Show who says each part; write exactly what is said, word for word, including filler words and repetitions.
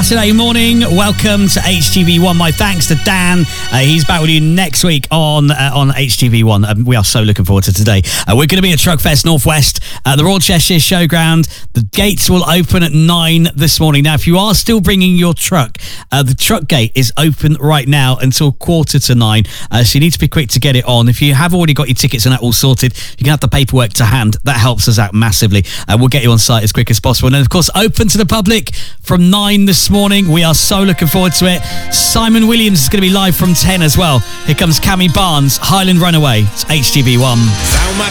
Speaker 1: Saturday morning. Welcome to H T V one. My thanks to Dan. Uh, he's back with you next week on uh, on H T V one. Um, we are so looking forward to today. Uh, we're going to be at Truckfest Northwest at the Royal Cheshire Showground. The gates will open at nine this morning. Now, if you are still bringing your truck, uh, the truck gate is open right now until quarter to nine. Uh, so you need to be quick to get it on. If you have already got your tickets and that all sorted, you can have the paperwork to hand. That helps us out massively. Uh, we'll get you on site as quick as possible. And then, of course, open to the public from nine this morning. We are so looking forward to it. Simon Williams is going to be live from ten as well. Here comes Cammy Barnes, Highland Runaway. It's H T V one.